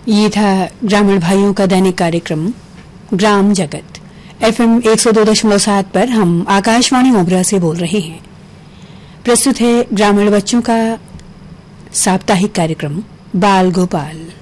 ये था ग्रामीण भाइयों का दैनिक कार्यक्रम ग्राम जगत। FM 102.7 पर हम आकाशवाणी मोगरा से बोल रहे हैं। प्रस्तुत है ग्रामीण बच्चों का साप्ताहिक कार्यक्रम बाल गोपाल।